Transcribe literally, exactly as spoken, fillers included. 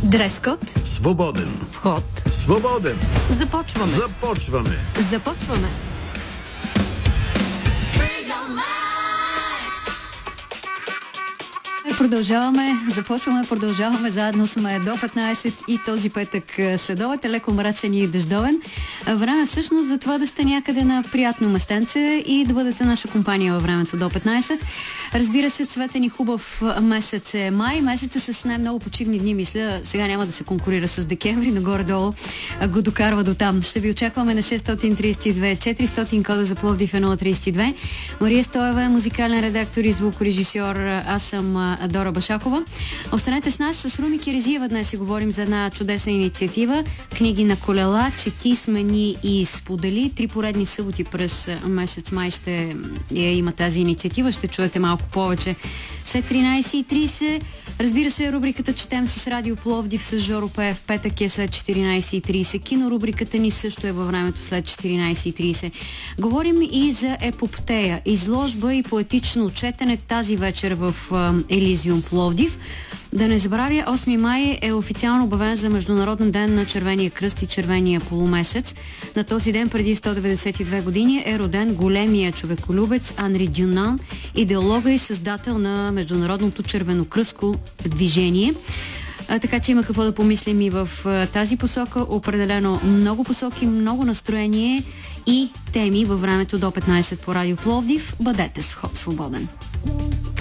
Дрес-код. Свободен. Вход. Свободен. Започваме. Започваме. Започваме. Продължаваме, започваме, продължаваме, заедно сме до петнайсет и този петък следобед е леко мрачен и дъждовен. Време всъщност за това да сте някъде на приятно местенце и да бъдете наша компания във времето до петнайсет. Разбира се, цветен и хубав месец е май, месеца с най-много почивни дни, мисля. Сега няма да се конкурира с декември, но горе-долу го докарва до там. Ще ви очакваме на шестстотин трийсет и две четиристотин, кода за Пловдив е нула трийсет и две. Мария Стоева е музикален редактор и звукорежисьор. Аз съм Дора Башакова. Останете с нас, с Руми Кирезиева. Днес си говорим за една чудесна инициатива. Книги на колела, чети, смени и сподели. Три поредни съботи през месец май ще има тази инициатива. Ще чуете малко повече след тринайсет и трийсет. Разбира се, рубриката Четем с Радио Пловдив с Жоро Пеев. Петък е след четиринайсет и трийсет. Кинорубриката ни също е във времето след четиринайсет и трийсет. Говорим и за епоптея, изложба и поетично четене тази вечер в Елизиум Пловдив. Да не забравя, осми май е официално обявен за Международен ден на Червения кръст и Червения полумесец. На този ден преди сто деветдесет и две години е роден големия човеколюбец Анри Дюнан, идеолога и създател на Международното червенокръстско движение. А, така че има какво да помислим и в а, тази посока. Определено много посоки, много настроение и теми във времето до петнайсет по Радио Пловдив. Бъдете с вход свободен.